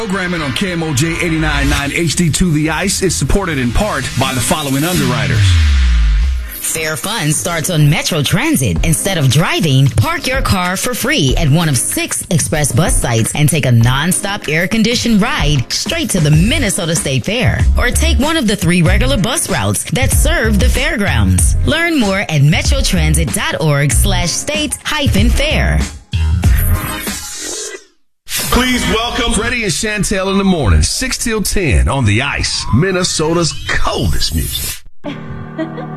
Programming on KMOJ 89.9 HD2 The Ice is supported in part by the following underwriters. Fair Fun starts on Metro Transit. Instead of driving, park your car for free at one of 6 express bus sites and take a non-stop air-conditioned ride straight to the Minnesota State Fair. Or take one of the 3 regular bus routes that serve the fairgrounds. Learn more at metrotransit.org/state-fair. Please welcome Freddie and Chantel in the morning, 6 till 10 on The Ice, Minnesota's coldest music.